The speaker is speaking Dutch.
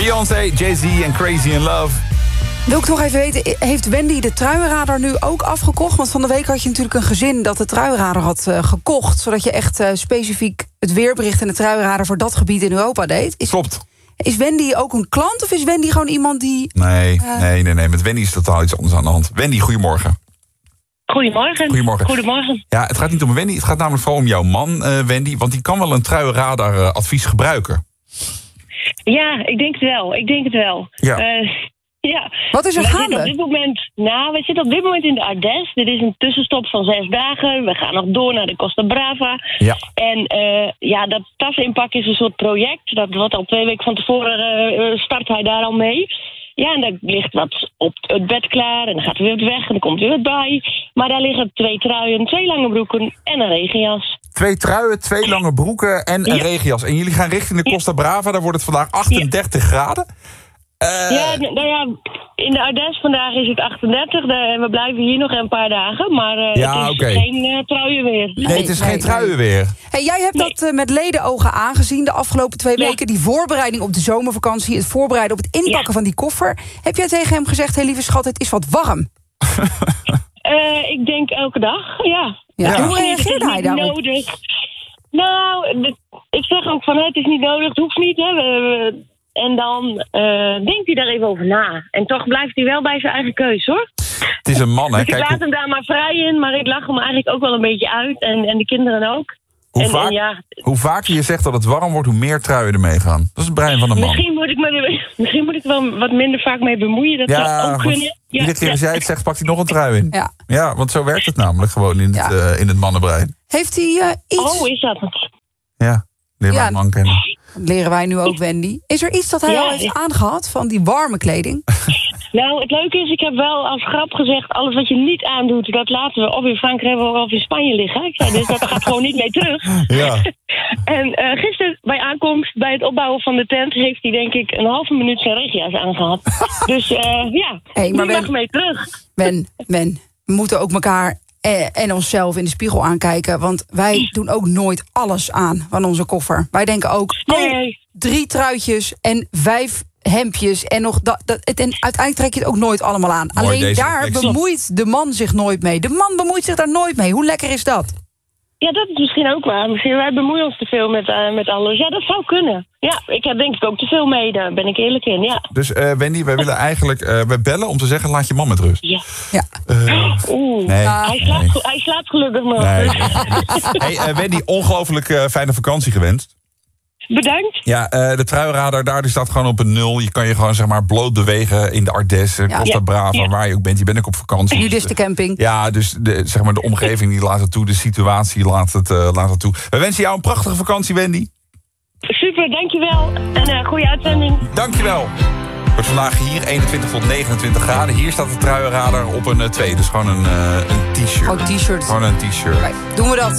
Beyoncé, Jay-Z en Crazy in Love. Wil ik nog even weten, heeft Wendy de truienradar nu ook afgekocht? Want van de week had je natuurlijk een gezin dat de truienradar had gekocht, zodat je echt specifiek het weerbericht en de truienradar voor dat gebied in Europa deed. Klopt. Is Wendy ook een klant of is Wendy gewoon iemand die... Nee. Met Wendy is totaal iets anders aan de hand. Wendy, goedemorgen. Goedemorgen. Ja, het gaat niet om Wendy, het gaat namelijk vooral om jouw man, Wendy. Want die kan wel een truienradar advies gebruiken. Ja, ik denk het wel. Ja. Ja. Wat is er gaande? We zitten op dit moment in de Ardèche. Dit is een tussenstop van 6 dagen. We gaan nog door naar de Costa Brava. Ja. En dat tasinpak is een soort project. Dat wordt al 2 weken van tevoren start hij daar al mee. Ja, en daar ligt wat op het bed klaar. En dan gaat er weer wat weg en dan komt er weer wat bij. Maar daar liggen 2 truien, 2 lange broeken en een regenjas. 2 truien, 2 lange broeken en een regenjas. En jullie gaan richting de Costa Brava. Daar wordt het vandaag 38 graden. In de Ardèche vandaag is het 38 en we blijven hier nog een paar dagen. Maar het is geen truienweer. Nee, het is geen truienweer. Hey, jij hebt dat met ledenogen aangezien de afgelopen 2 weken. Die voorbereiding op de zomervakantie, het voorbereiden op het inpakken van die koffer. Heb jij tegen hem gezegd, lieve schat, het is wat warm? Ik denk elke dag, ja. Hoe reageerde hij daarop? Nodig. Nou, ik zeg ook van het is niet nodig, het hoeft niet. Hè. En dan denkt hij daar even over na. En toch blijft hij wel bij zijn eigen keus, hoor. Het is een man, hè? Dus ik laat hem daar maar vrij in, maar ik lach hem eigenlijk ook wel een beetje uit. En de kinderen ook. Hoe vaker je zegt dat het warm wordt, hoe meer truien er mee gaan. Dat is het brein van een man. Misschien moet ik wel wat minder vaak mee bemoeien. Dat zou ook kunnen. Iedere keer als jij het zegt, pakt hij nog een trui in. Ja, want zo werkt het namelijk gewoon in het mannenbrein. Heeft hij iets... Oh, is dat het? Ja, leer maar een man kennen. Dat leren wij nu ook, Wendy. Is er iets dat hij al heeft aangehad van die warme kleding? Nou, het leuke is, ik heb wel als grap gezegd, alles wat je niet aandoet, dat laten we of in Frankrijk of in Spanje liggen. Ik zei, dus dat gaat gewoon niet mee terug. Ja. En gisteren bij aankomst, bij het opbouwen van de tent, heeft hij denk ik een halve minuut zijn regenjas aangehad. Dus maar die mag mee terug. Ben, we moeten ook elkaar en onszelf in de spiegel aankijken. Want wij doen ook nooit alles aan van onze koffer. Wij denken ook, 3 truitjes en 5 hemdjes en nog en uiteindelijk trek je het ook nooit allemaal aan. Mooi, alleen daar bemoeit de man zich nooit mee. De man bemoeit zich daar nooit mee. Hoe lekker is dat? Ja, dat is misschien ook waar. Misschien wij bemoeien ons te veel met alles. Ja, dat zou kunnen. Ja, ik heb denk ik ook te veel mee, daar ben ik eerlijk in, ja. Dus Wendy, wij willen eigenlijk... we bellen om te zeggen, laat je man met rust. Ja. Nee. Hij slaapt gelukkig nog. Nee. Hey, Wendy, ongelooflijk fijne vakantie gewenst. Bedankt. Ja, de truienradar daar die staat gewoon op een 0. Je kan je gewoon zeg maar bloot bewegen in de Ardèche, Costa Brava, waar je ook bent. Je bent ook op vakantie. Nudistencamping. Ja, dus de omgeving die laat het toe, de situatie laat het toe. We wensen jou een prachtige vakantie, Wendy. Super, dankjewel. En goede uitzending. Dankjewel. Het wordt vandaag hier 21 tot 29 graden. Hier staat de truienradar op een 2. Dus gewoon een t-shirt. Oh, t-shirt. Gewoon een t-shirt. Doen we dat.